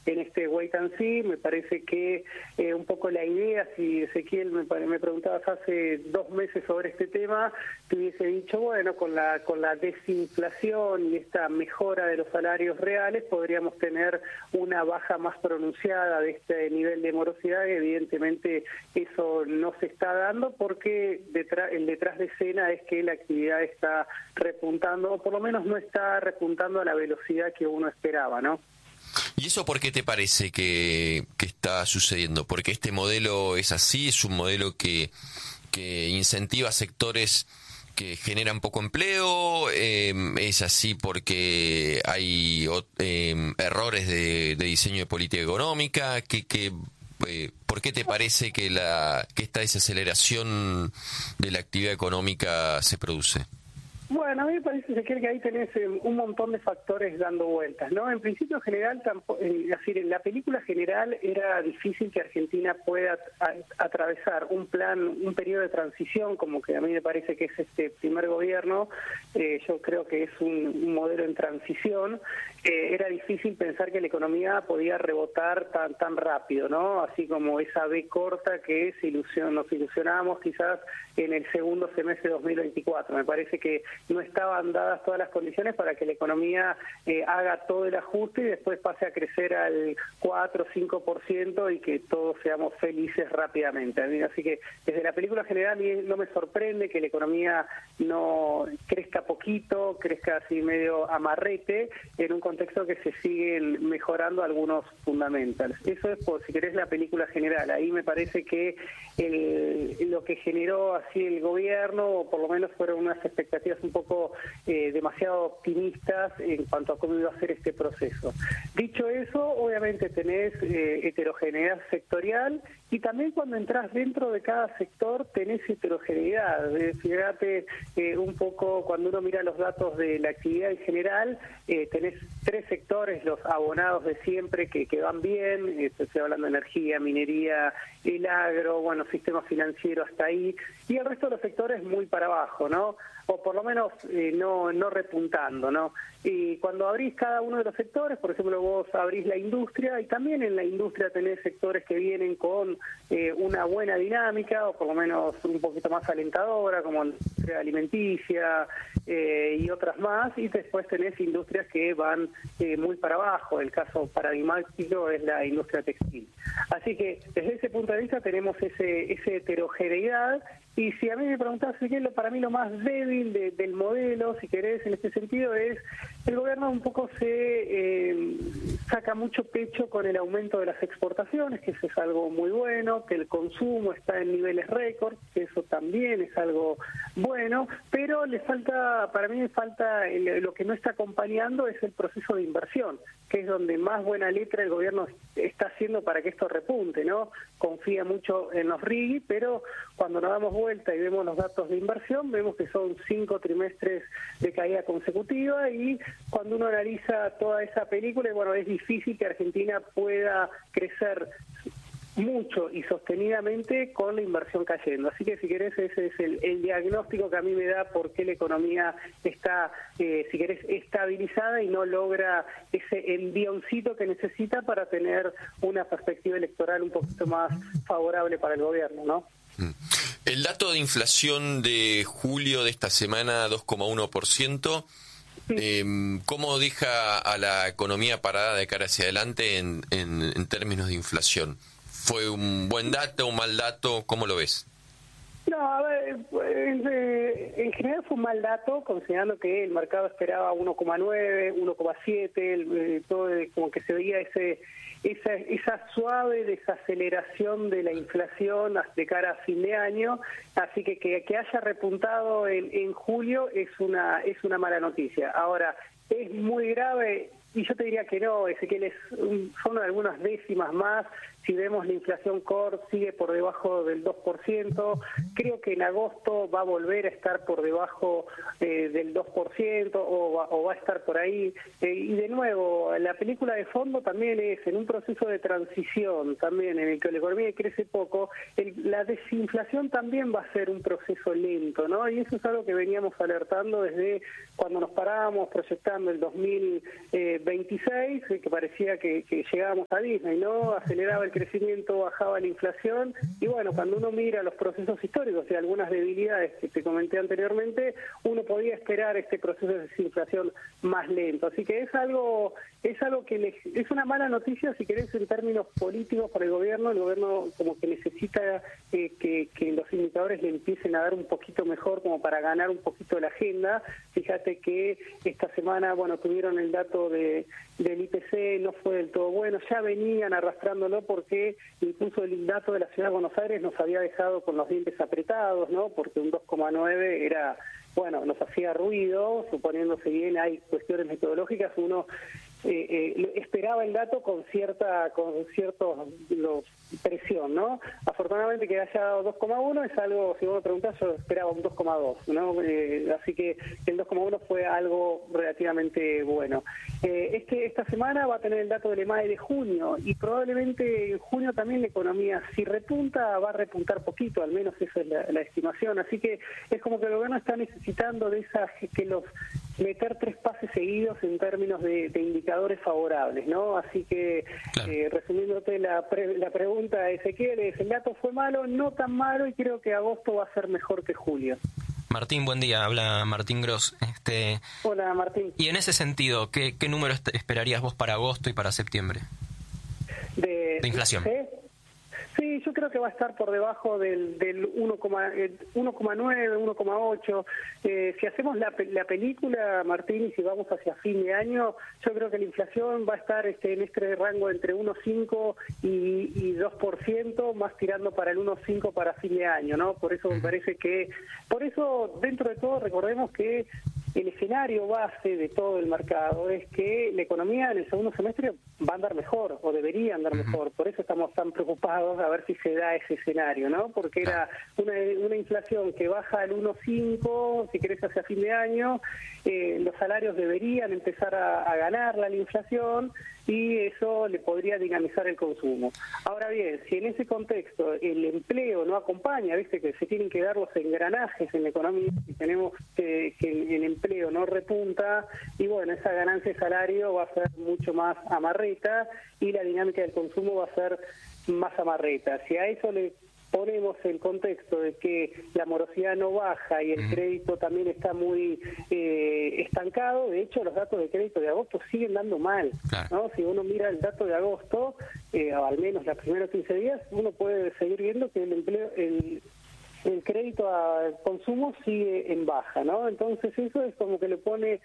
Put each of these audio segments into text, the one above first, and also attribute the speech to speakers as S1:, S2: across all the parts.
S1: wait and see. Me parece que un poco la idea, si Ezequiel me preguntabas hace 2 meses sobre este tema, te hubiese dicho, bueno, con la desinflación y esta mejora de los salarios reales podríamos tener una baja más pronunciada de este nivel de morosidad. Evidentemente eso no se está dando porque el detrás de escena es que la actividad está repuntando, o por lo menos no está repuntando a la velocidad que uno esperaba, ¿no?
S2: ¿Y eso por qué te parece que está sucediendo? ¿Porque este modelo es así? ¿Es un modelo que incentiva sectores que generan poco empleo? ¿Es así porque hay errores de diseño de política económica? ¿Por qué te parece que esta desaceleración de la actividad económica se produce?
S1: Bueno, a mí me parece que ahí tenés un montón de factores dando vueltas, ¿no? En principio general, es decir, en la película general era difícil que Argentina pueda atravesar un periodo de transición, como que a mí me parece que es este primer gobierno. Yo creo que es un modelo en transición. Era difícil pensar que la economía podía rebotar tan rápido, ¿no? Así como esa V corta que nos ilusionamos quizás en el segundo semestre de 2024. Me parece que no estaban dadas todas las condiciones para que la economía haga todo el ajuste y después pase a crecer al 4 o 5% y que todos seamos felices rápidamente. Así que desde la película general no me sorprende que la economía no crezca poquito, crezca así medio amarrete, en un contexto que se siguen mejorando algunos fundamentals. Eso es, por si querés, la película general. Ahí me parece que lo que generó así el gobierno, o por lo menos fueron unas expectativas un poco demasiado optimistas en cuanto a cómo iba a ser este proceso. Dicho eso, obviamente tenés heterogeneidad sectorial, y también cuando entras dentro de cada sector tenés heterogeneidad. Fíjate un poco, cuando uno mira los datos de la actividad en general, tenés 3 sectores, los abonados de siempre, que van bien. Estoy hablando de energía, minería, el agro, bueno, sistema financiero hasta ahí, y el resto de los sectores muy para abajo, ¿no? O por lo menos no repuntando, ¿no? Y cuando abrís cada uno de los sectores, por ejemplo, vos abrís la industria, y también en la industria tenés sectores que vienen con una buena dinámica, o por lo menos un poquito más alentadora, como la industria alimenticia y otras más, y después tenés industrias que van muy para abajo. El caso paradigmático es la industria textil. Así que desde ese punto de vista tenemos esa heterogeneidad. Y si a mí me preguntás, para mí lo más débil del modelo, si querés, en este sentido, es el gobierno un poco se saca mucho pecho con el aumento de las exportaciones, que eso es algo muy bueno, que el consumo está en niveles récord, que eso también es algo bueno, pero para mí lo que no está acompañando es el proceso de inversión, que es donde más buena letra el gobierno está haciendo para que esto repunte, ¿no? Confía mucho en los RIGI, pero cuando nos damos vuelta y vemos los datos de inversión, vemos que son 5 trimestres de caída consecutiva, y cuando uno analiza toda esa película, bueno, es difícil que Argentina pueda crecer mucho y sostenidamente con la inversión cayendo. Así que, si querés, ese es el diagnóstico que a mí me da por qué la economía está, si querés, estabilizada y no logra ese envioncito que necesita para tener una perspectiva electoral un poquito más favorable para el gobierno, ¿no?
S2: El dato de inflación de julio de esta semana, 2,1%, ¿cómo deja a la economía parada de cara hacia adelante en términos de inflación? ¿Fue un buen dato, un mal dato? ¿Cómo lo ves?
S1: No, a ver, en general fue un mal dato, considerando que el mercado esperaba 1,9, 1,7, todo como que se veía esa suave desaceleración de la inflación de cara a fin de año, así que haya repuntado en julio es una mala noticia. Ahora, es muy grave, y yo te diría que no, Ezequiel, son algunas décimas más. Si vemos la inflación core sigue por debajo del 2%, creo que en agosto va a volver a estar por debajo del 2% o va a estar por ahí. Y de nuevo, la película de fondo también es en un proceso de transición, también en el que la economía crece poco, la desinflación también va a ser un proceso lento, ¿no? Y eso es algo que veníamos alertando desde cuando nos parábamos proyectando el 2020 26, que parecía que llegábamos a Disney, ¿no? Aceleraba el crecimiento, bajaba la inflación, y bueno, cuando uno mira los procesos históricos y algunas debilidades que te comenté anteriormente, uno podía esperar este proceso de desinflación más lento. Así que es algo que es una mala noticia, si querés, en términos políticos para el gobierno. El gobierno como que necesita que los indicadores le empiecen a dar un poquito mejor, como para ganar un poquito la agenda. Fíjate que esta semana, bueno, tuvieron el dato del IPC, no fue del todo bueno, ya venían arrastrándolo porque incluso el dato de la Ciudad de Buenos Aires nos había dejado con los dientes apretados, ¿no? Porque un 2,9 era, bueno, nos hacía ruido, suponiéndose bien, hay cuestiones metodológicas, uno esperaba el dato con cierta presión, ¿no? Afortunadamente que haya dado 2,1 es algo, si vos me preguntás, yo esperaba un 2,2, ¿no? Así que el 2,1 fue algo relativamente bueno. Esta semana va a tener el dato del EMAE de junio, y probablemente en junio también la economía, si repunta, va a repuntar poquito, al menos esa es la estimación. Así que es como que el gobierno está necesitando de esas, que los meter 3 pases seguidos en términos de indicadores favorables, ¿no? Así que, claro, resumiéndote la pregunta, Ezequiel, el dato fue malo, no tan malo, y creo que agosto va a ser mejor que julio.
S3: Martín, buen día, habla Martín Gross.
S1: Hola, Martín.
S3: Y en ese senido, ¿qué número esperarías vos para agosto y para septiembre? De inflación.
S1: Sí, yo creo que va a estar por debajo del 1,9, 1,8. Si hacemos la película, Martín, y si vamos hacia fin de año, yo creo que la inflación va a estar en este rango entre 1,5 y 2%, más tirando para el 1,5 para fin de año, ¿no? Por eso me parece que, dentro de todo, recordemos que el escenario base de todo el mercado es que la economía en el segundo semestre va a andar mejor, o debería andar mejor. Por eso estamos tan preocupados a ver si se da ese escenario, ¿no? Porque era una inflación que baja al 1,5, si querés, hacia fin de año. Los salarios deberían empezar a ganar la inflación, y eso le podría dinamizar el consumo. Ahora bien, si en ese contexto el empleo no acompaña, viste que se tienen que dar los engranajes en la economía, y tenemos que el empleo no repunta, y bueno, esa ganancia de salario va a ser mucho más amarreta, y la dinámica del consumo va a ser más amarreta. Si a eso le ponemos el contexto de que la morosidad no baja y el crédito también está muy estancado, de hecho los datos de crédito de agosto siguen dando mal, ¿no? Si uno mira el dato de agosto, o al menos los primeros 15 días, uno puede seguir viendo que el crédito al consumo sigue en baja, ¿no? Entonces eso es como que le pone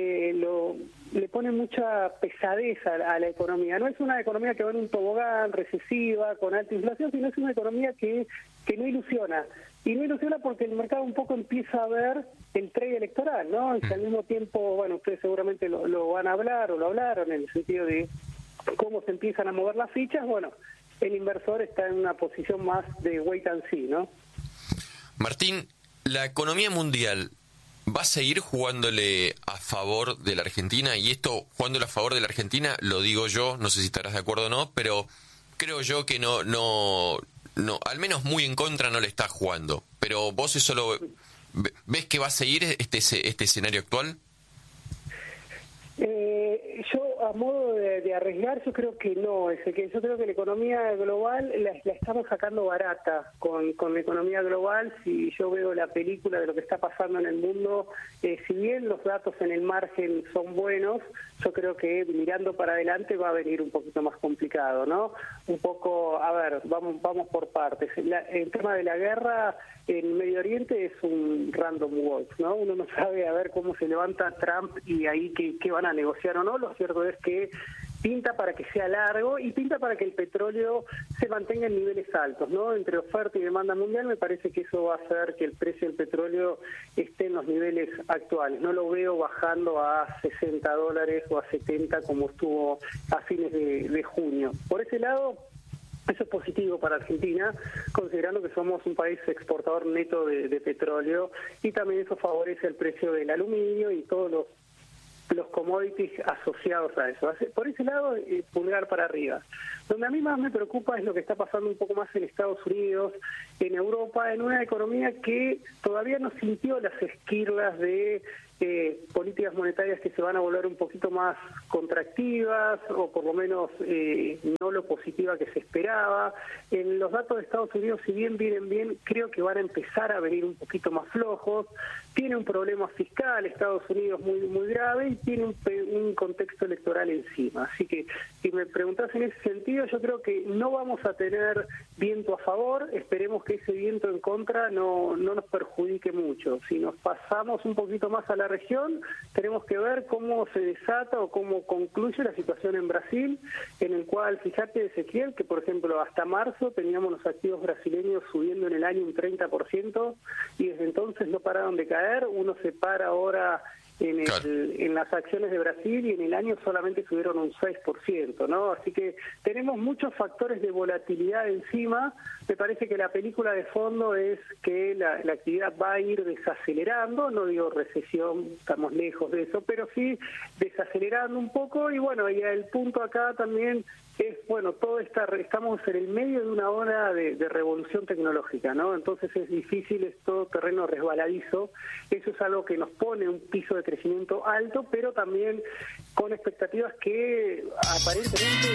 S1: mucha pesadez a la economía. No es una economía que va en un tobogán, recesiva, con alta inflación, sino es una economía que no ilusiona. Y no ilusiona porque el mercado un poco empieza a ver el trade electoral, ¿no? Y al mismo tiempo, bueno, ustedes seguramente lo van a hablar, o lo hablaron, en el sentido de cómo se empiezan a mover las fichas. Bueno, el inversor está en una posición más de wait and see, ¿no?
S2: Martín, ¿la economía mundial va a seguir jugándole a favor de la Argentina? Y esto, jugándole a favor de la Argentina, lo digo yo, no sé si estarás de acuerdo o no, pero creo yo que no, al menos muy en contra no le está jugando. Pero vos eso ¿ves que va a seguir este escenario actual?
S1: Yo, a modo de arriesgar, yo creo que no. Yo creo que la economía global la estamos sacando barata con la economía global. Si yo veo la película de lo que está pasando en el mundo, si bien los datos en el margen son buenos, yo creo que mirando para adelante va a venir un poquito más complicado, ¿no? Un poco, a ver, vamos por partes. El tema de la guerra en Medio Oriente es un random walk, ¿no? Uno no sabe a ver cómo se levanta Trump y ahí qué van a negociar o no. Lo cierto es que pinta para que sea largo, y pinta para que el petróleo se mantenga en niveles altos, ¿no? Entre oferta y demanda mundial, me parece que eso va a hacer que el precio del petróleo esté en los niveles actuales. No lo veo bajando a $60 o a 70 como estuvo a fines de junio. Por ese lado, eso es positivo para Argentina, considerando que somos un país exportador neto de petróleo, y también eso favorece el precio del aluminio y todos los commodities asociados a eso. Por ese lado, pulgar para arriba. Donde a mí más me preocupa es lo que está pasando un poco más en Estados Unidos, en Europa, en una economía que todavía no sintió las esquirlas de políticas monetarias que se van a volver un poquito más contractivas o por lo menos no lo positiva que se esperaba. En los datos de Estados Unidos, si bien vienen bien, creo que van a empezar a venir un poquito más flojos. Tiene un problema fiscal Estados Unidos muy grave y tiene un contexto electoral encima. Así que si me preguntás en ese sentido, yo creo que no vamos a tener viento a favor. Esperemos que ese viento en contra no nos perjudique mucho. Si nos pasamos un poquito más a la región, tenemos que ver cómo se desata o cómo concluye la situación en Brasil, en el cual, fíjate, Ezequiel, que por ejemplo hasta marzo teníamos los activos brasileños subiendo en el año un 30% y desde entonces no pararon de caer. Uno se para ahora en las acciones de Brasil y en el año solamente subieron un 6%, ¿no? Así que tenemos muchos factores de volatilidad encima. Me parece que la película de fondo es que la actividad va a ir desacelerando, no digo recesión, estamos lejos de eso, pero sí desacelerando un poco. Y bueno, y el punto acá también es, bueno, estamos en el medio de una ola de revolución tecnológica, ¿no? Entonces es difícil, es todo terreno resbaladizo. Eso es algo que nos pone un piso de crecimiento alto, pero también con expectativas que aparentemente...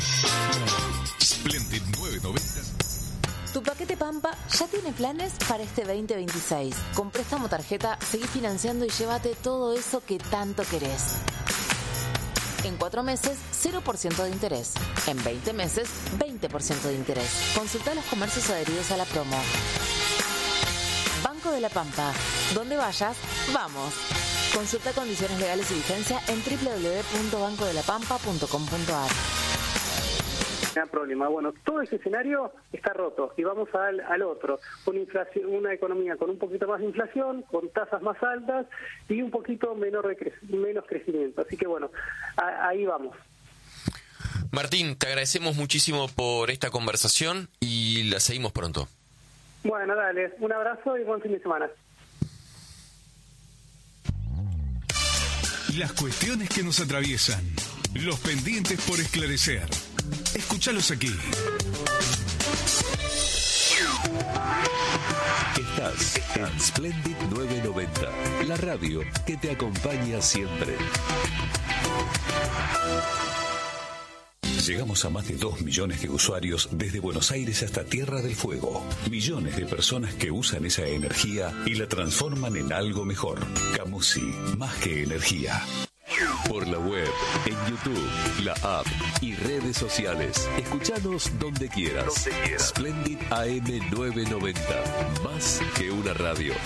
S4: Splendid 990.
S5: Tu paquete Pampa ya tiene planes para este 2026. Con préstamo tarjeta, seguí financiando y llévate todo eso que tanto querés. En 4 meses, 0% de interés. En 20 meses, 20% de interés. Consulta los comercios adheridos a la promo. Banco de la Pampa. Donde vayas, vamos. Consulta condiciones legales y vigencia en www.bancodelapampa.com.ar.
S1: No hay problema. Bueno, todo ese escenario está roto y vamos al otro. Una economía con un poquito más de inflación, con tasas más altas y un poquito menos crecimiento. Así que bueno, ahí vamos.
S2: Martín, te agradecemos muchísimo por esta conversación y la seguimos pronto.
S1: Bueno, dale. Un abrazo y buen fin de semana.
S4: Las cuestiones que nos atraviesan, los pendientes por esclarecer. Escúchalos aquí.
S6: Estás en Splendid 990, la radio que te acompaña siempre. Llegamos a más de 2 millones de usuarios desde Buenos Aires hasta Tierra del Fuego. Millones de personas que usan esa energía y la transforman en algo mejor. Camusi, más que energía. Por la web, en YouTube, la app y redes sociales. Escuchanos donde quieras. Splendid AM 990. Más que una radio.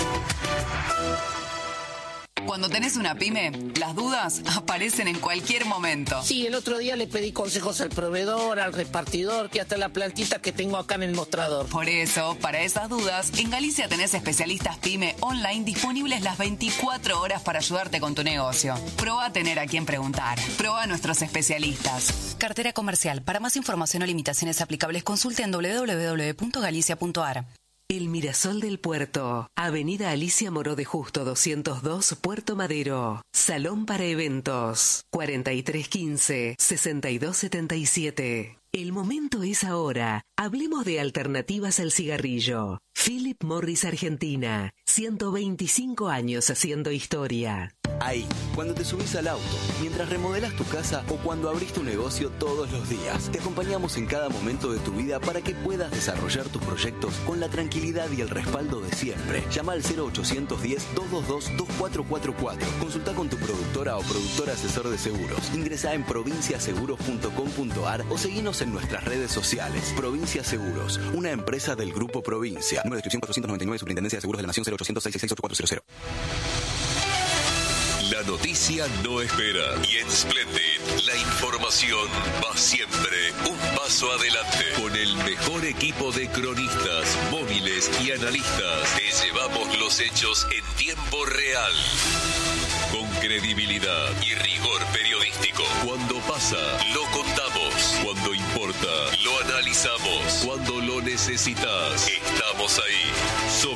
S7: Cuando tenés una pyme, las dudas aparecen en cualquier momento.
S8: Sí, el otro día le pedí consejos al proveedor, al repartidor, que hasta la plantita que tengo acá en el mostrador.
S7: Por eso, para esas dudas, en Galicia tenés especialistas pyme online disponibles las 24 horas para ayudarte con tu negocio. Probá a tener a quien preguntar. Probá a nuestros especialistas. Cartera comercial. Para más información o limitaciones aplicables, consulte en www.galicia.ar.
S9: El Mirasol del Puerto, Avenida Alicia Moró de Justo 202, Puerto Madero. Salón para eventos, 4315-6277. El momento es ahora. Hablemos de alternativas al cigarrillo. Philip Morris Argentina, 125 años haciendo historia.
S10: Ahí, cuando te subís al auto, mientras remodelas tu casa o cuando abrís tu negocio todos los días. Te acompañamos en cada momento de tu vida para que puedas desarrollar tus proyectos con la tranquilidad y el respaldo de siempre. Llama al 0810-222-2444. Consulta con tu productora o productor asesor de seguros. Ingresá en provinciaseguros.com.ar o seguinos en nuestras redes sociales. Provincia Seguros, una empresa del Grupo Provincia. Número de inscripción 499, Superintendencia de Seguros de la Nación, 0800-666-8400.
S6: La noticia no espera y en Splendid la información va siempre un paso adelante. Con el mejor equipo de cronistas, móviles y analistas, te llevamos los hechos en tiempo real. Con credibilidad y rigor periodístico. Cuando pasa, lo contamos. Cuando importa, lo analizamos. Cuando lo necesitas, estamos ahí. Somos